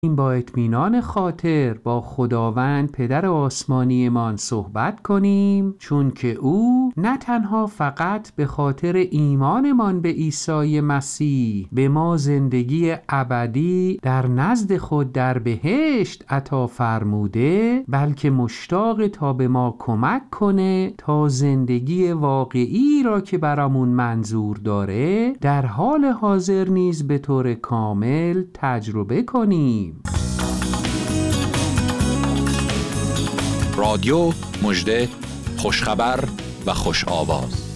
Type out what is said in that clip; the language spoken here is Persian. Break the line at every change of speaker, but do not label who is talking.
با اطمینان خاطر با خداوند پدر آسمانیمان صحبت کنیم، چون که او نه تنها فقط به خاطر ایمانمان به عیسی مسیح به ما زندگی ابدی در نزد خود در بهشت عطا فرموده، بلکه مشتاق تا به ما کمک کنه تا زندگی واقعی را که برامون منظور داره در حال حاضر نیز به طور کامل تجربه کنیم.
رادیو مژده، خوشخبر و خوش آواز.